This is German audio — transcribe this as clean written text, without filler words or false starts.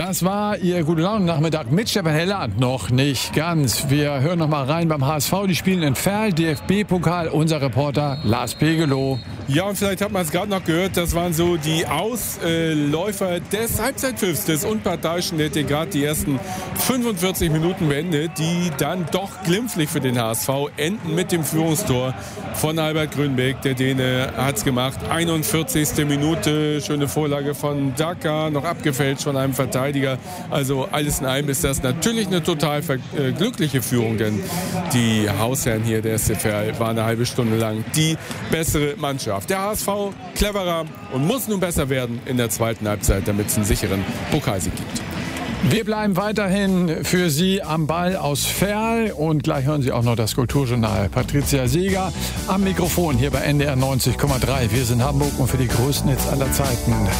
Das war Ihr Gute-Laune-Nachmittag mit Stefan Helland. Noch nicht ganz. Wir hören noch mal rein beim HSV. Die spielen in Verl, DFB-Pokal. Unser Reporter Lars Pegelow. Ja, und vielleicht hat man es gerade noch gehört, das waren so die Ausläufer des Halbzeitpfiffs, des Unparteiischen. Der hat gerade die ersten 45 Minuten beendet, die dann doch glimpflich für den HSV enden mit dem Führungstor von Albert Grünbeck. Der Däne hat es gemacht. 41. Minute, schöne Vorlage von Daka, noch abgefälscht von einem Verteidiger. Also alles in allem ist das natürlich eine total glückliche Führung, denn die Hausherren hier der SC Verl waren eine halbe Stunde lang die bessere Mannschaft. Der HSV cleverer und muss nun besser werden in der zweiten Halbzeit, damit es einen sicheren Pokalsieg gibt. Wir bleiben weiterhin für Sie am Ball aus Verl und gleich hören Sie auch noch das Kulturjournal. Patricia Seeger am Mikrofon hier bei NDR 90,3. Wir sind Hamburg und für die größten Hits aller Zeiten